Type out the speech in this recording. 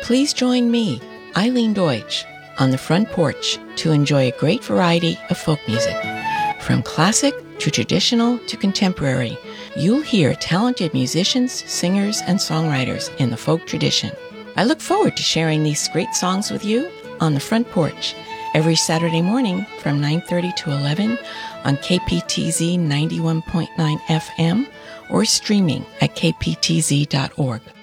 Please join me, Eileen Deutsch, on the front porch to enjoy a great variety of folk music. From classic to traditional to contemporary, you'll hear talented musicians, singers, and songwriters in the folk tradition. I look forward to sharing these great songs with you on the front porch every Saturday morning from 9:30 to 11 on KPTZ 91.9 FM or streaming at kptz.org.